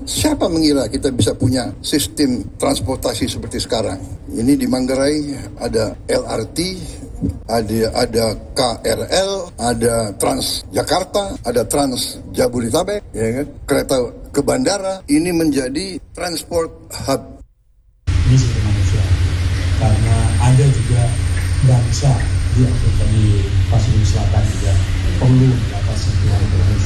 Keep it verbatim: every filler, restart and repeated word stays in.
Siapa mengira kita bisa punya sistem transportasi seperti sekarang? Ini di Manggarai ada L R T, ada ada K R L, ada Trans Jakarta, ada Trans Jabodetabek, ya kan? Kereta ke bandara. Ini menjadi transport hub. Ini sebagai manusia, karena ada juga bangsa di Afrika, di Pasifik Selatan juga perlu mendapat sentuhan